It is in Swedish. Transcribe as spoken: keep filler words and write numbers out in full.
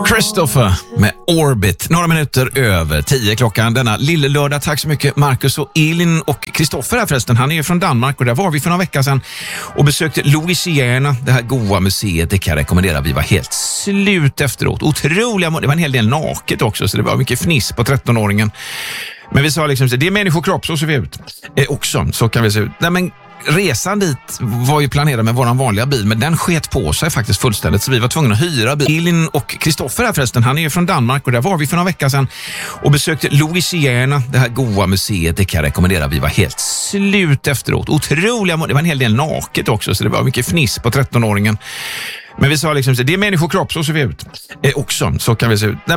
Christopher med Orbit. Några minuter över tio klockan denna lille lördag. Tack så mycket Marcus och Elin. Och Christopher här förresten, han är ju från Danmark och där var vi för några veckor sedan och besökte Louisiana, det här goa museet. Det kan jag rekommendera. Vi var helt slut efteråt. Otroliga, det var en hel del naket också, så det var mycket fniss på trettonåringen. Men vi sa liksom, det är människokropp, så ser vi ut. Eh, också, så kan vi se ut. Nej men resan dit var ju planerad med våran vanliga bil, men den sket på sig faktiskt fullständigt, så vi var tvungna att hyra bil. Elin och Christopher här förresten, han är ju från Danmark och där var vi för några veckor sedan och besökte Louisiana, det här goa museet. Det kan jag rekommendera. Vi var helt slut efteråt. Otroliga, det var en hel del naket också, så det var mycket fniss på trettonåringen. Men vi sa liksom, det är människokropp, så ser vi ut. Eh, också, så kan vi se ut.